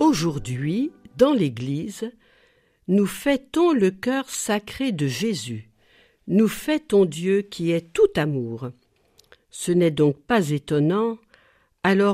Aujourd'hui, dans l'Église, nous fêtons le cœur sacré de Jésus. Nous fêtons Dieu qui est tout amour. Ce n'est donc pas étonnant, alors